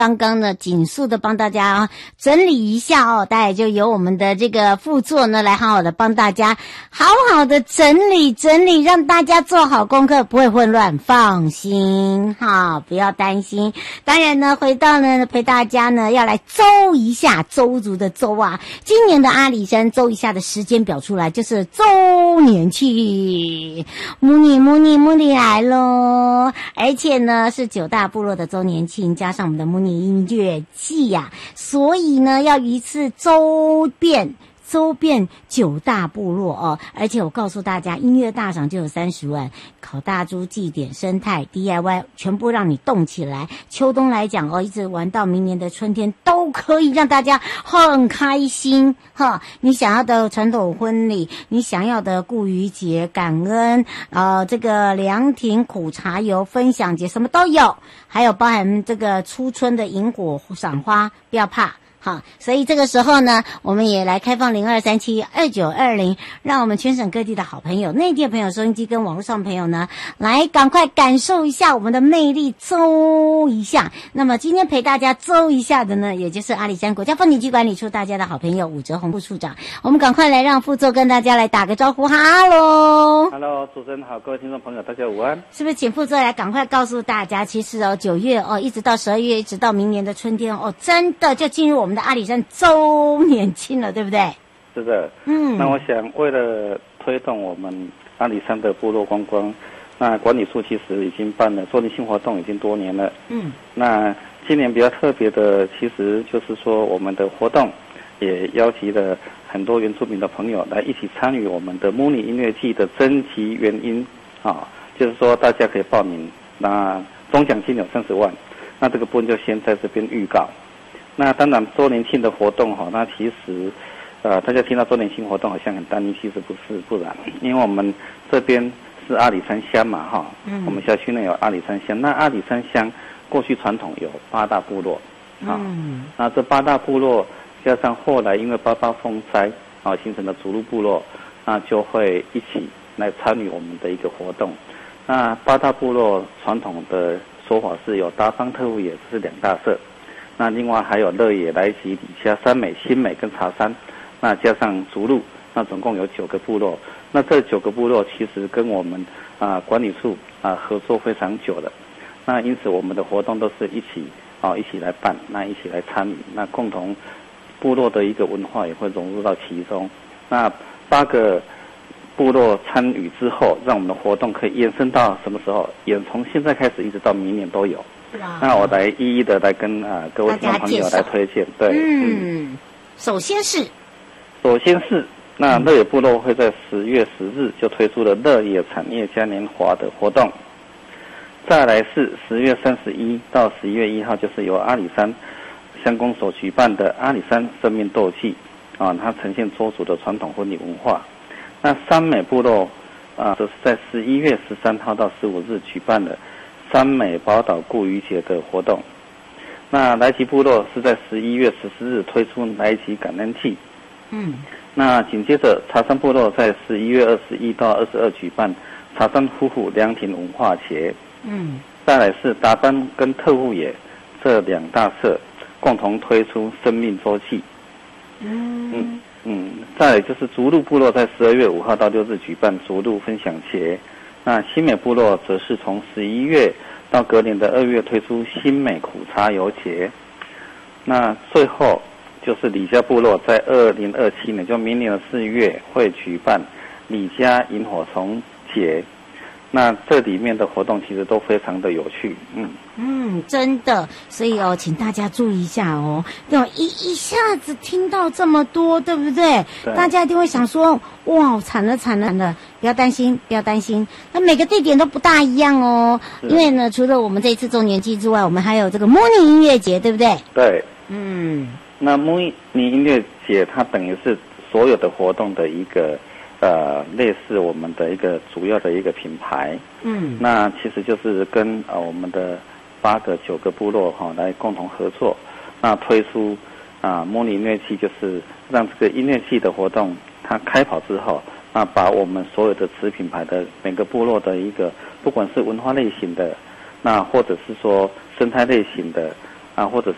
刚刚呢，紧速的帮大家整理一下哦，大概就由我们的这个副座呢来好好的帮大家好好的整理，让大家做好功课，不会混乱，放心哈，不要担心。当然呢，回到呢陪大家呢要来周一下，周族的周啊，今年的阿里山周一下的时间表出来，就是周年庆，母女来咯，而且呢是9大部落的周年庆，加上我们的母女音乐季呀，所以呢要一次周遍9大部落哦，而且我告诉大家，音乐大赏就有30万，烤大猪、祭典、生态、DIY 全部让你动起来。秋冬来讲哦，一直玩到明年的春天都可以让大家很开心哈。你想要的传统婚礼，你想要的顾渔节、感恩这个凉亭苦茶油分享节，什么都有，还有包含这个初春的萤火赏花，不要怕。好，所以这个时候呢，我们也来开放02372920，让我们全省各地的好朋友、内地的朋友、收音机跟网络上的朋友呢，来赶快感受一下我们的魅力，周一下。那么今天陪大家周一下的呢，也就是阿里山国家风景区管理处大家的好朋友武哲宏副处长。我们赶快来让副座跟大家来打个招呼，哈喽， 主持人好，各位听众朋友，大家午安。 是不是请副座来赶快告诉大家，其实9月一直到12月，一直到明年的春天真的就进入我们的阿里山周年庆了，对不对？ 是的，那我想为了推动我们阿里山的部落观光，那管理处其实已经办了周年庆活动已经多年了。那今年比较特别的，其实就是说我们的活动也邀集了很多原住民的朋友来一起参与我们的母女音乐季的征集原因就是说大家可以报名，那总奖金有30万，那这个部分就先在这边预告。那当然周年庆的活动那其实大家听到周年庆活动好像很单一，其实不然，因为我们这边是阿里山乡嘛我们辖区内有阿里山乡，那阿里山乡过去传统有8大部落那这8大部落加上后来因为88风灾形成的逐鹿部落，那就会一起来参与我们的一个活动。那8大部落传统的说法是有达方特务野，这是2大社，那另外还有乐野、来吉、里加、三美、新美跟茶山，那加上逐鹿，那总共有9个部落。那这9个部落其实跟我们管理处合作非常久了，那因此我们的活动都是一起来办，那一起来参与，那共同部落的一个文化也会融入到其中。那8个部落参与之后，让我们的活动可以延伸到什么时候？也从现在开始一直到明年都有。那我来一一的来跟各位听众朋友来推荐。对， 首先是那乐野部落会在10月10日就推出了乐野产业嘉年华的活动。再来是10月31到11月1号，就是由阿里山乡公所举办的阿里山生命斗祭它呈现周族的传统婚礼文化。那三美部落则是在11月13号到15日举办了三美宝岛顾渔节的活动。那来吉部落是在11月14日推出来吉感恩祭。那紧接着茶山部落在11月21到22举办茶山夫妇凉亭文化节。再来是达班跟特务野这2大社共同推出生命周祭。再来就是逐鹿部落在12月5号到6日举办逐鹿分享节。那新美部落则是从11月到隔年的2月推出新美苦茶油节。那最后就是李家部落在2027年，就明年的4月会举办李家萤火虫节。那这里面的活动其实都非常的有趣。 真的，所以请大家注意一下一下子听到这么多，对不对？大家一定会想说，哇，惨了！不要担心。那每个地点都不大一样因为呢，除了我们这一次周年祭之外，我们还有这个母女音乐节，对不对？ 对。那母女音乐节它等于是所有的活动的一个类似我们的一个主要的一个品牌。那其实就是跟我们的8个9个部落来共同合作，那推出母女音乐季，就是让这个音乐季的活动它开跑之后，那把我们所有的子品牌的每个部落的一个，不管是文化类型的，那或者是说生态类型的或者